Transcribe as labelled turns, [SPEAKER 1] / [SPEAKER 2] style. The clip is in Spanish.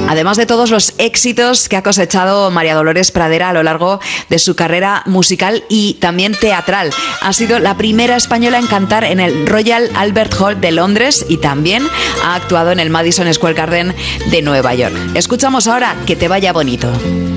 [SPEAKER 1] Además de todos los éxitos que ha cosechado María Dolores Pradera a lo largo de su carrera musical y también teatral. Ha sido la primera española en cantar en el Royal Albert Hall de Londres y también ha actuado en el Madison Square Garden de Nueva York. Escuchamos ahora Que te vaya bonito.